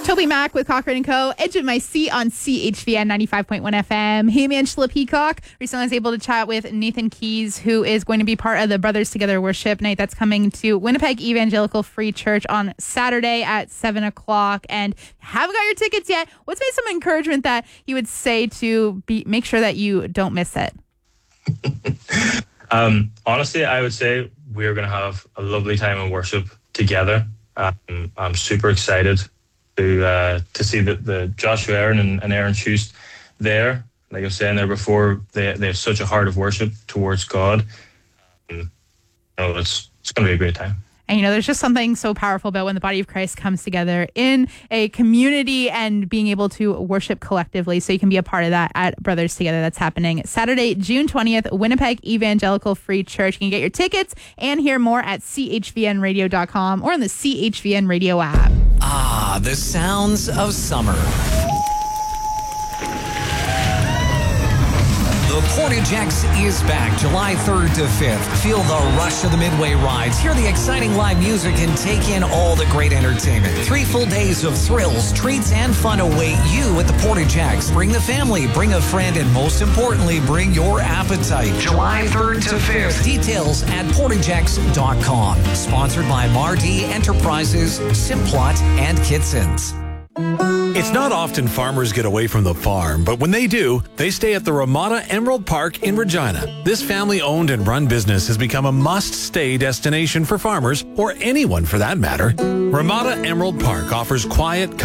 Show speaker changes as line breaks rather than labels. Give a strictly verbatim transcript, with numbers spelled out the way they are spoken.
Toby Mack with Cochran and Co. Edge of My Seat on C H V N ninety-five point one F M. Hey, Angela Peacock. Recently I was able to chat with Nathan Keys, who is going to be part of the Brothers Together Worship Night that's coming to Winnipeg Evangelical Free Church on Saturday at seven o'clock. And haven't got your tickets yet. What's maybe some encouragement that you would say to be make sure that you don't miss it?
um, honestly, I would say we're going to have a lovely time in worship together. Um, I'm super excited to uh, to see the, the Joshua Aaron and, and Aaron Schust there. Like I was saying there before, they they have such a heart of worship towards God. Um, you know, it's it's going to be a great time.
And, you know, there's just something so powerful about when the body of Christ comes together in a community and being able to worship collectively. So you can be a part of that at Brothers Together. That's happening Saturday, June twentieth, Winnipeg Evangelical Free Church. You can get your tickets and hear more at C H V N radio dot com or on the C H V N Radio app.
Ah, the sounds of summer. The Portage X is back July third to fifth. Feel the rush of the Midway rides, hear the exciting live music, and take in all the great entertainment. Three full days of thrills, treats, and fun await you at the Portage X. Bring the family, bring a friend, and most importantly, bring your appetite. July third to fifth. Details at portage x dot com. Sponsored by Mardi Enterprises, Simplot, and Kitsons.
It's not often farmers get away from the farm, but when they do, they stay at the Ramada Emerald Park in Regina. This family-owned and run business has become a must-stay destination for farmers, or anyone for that matter. Ramada Emerald Park offers quiet,